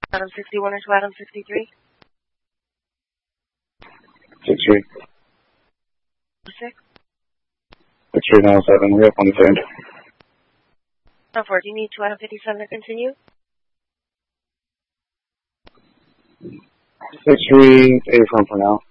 Adam 61 or to Adam 63? 63. 6? 6307, we have one send. 4, do you need to Adam 57 to continue? 63, A firm for now.